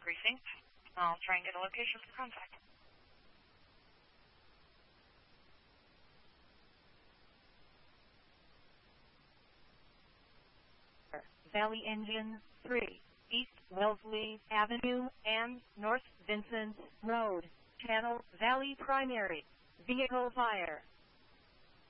precinct. I'll try and get a location for contact. Valley Engine 3, East Wellesley Avenue and North Vincent Road. Channel Valley Primary. Vehicle fire.